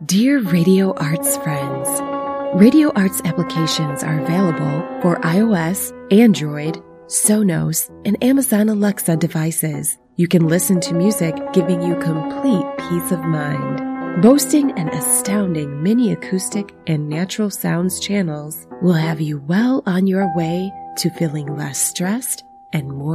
Dear Radio Arts friends, Radio Arts applications are available for iOS, Android, Sonos, and Amazon Alexa devices. You can listen to music, giving you complete peace of mind. Boasting an astounding mini acoustic and natural sounds channels will have you well on your way to feeling less stressed and more